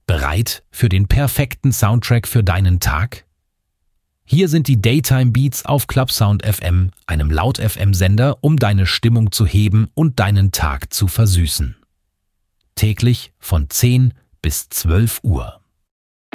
Bereit für den perfekten Soundtrack für deinen Tag? Hier sind die Daytime Beats auf Clubsound FM, einem Laut-FM-Sender, um deine Stimmung zu heben und deinen Tag zu versüßen. Täglich von 10 bis 12 Uhr.